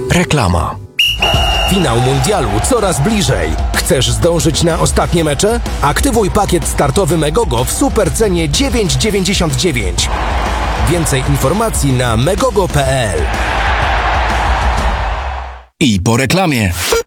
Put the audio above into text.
Reklama. Finał mundialu coraz bliżej. Chcesz zdążyć na ostatnie mecze? Aktywuj pakiet startowy Megogo w supercenie 9,99. Więcej informacji na megogo.pl. I po reklamie.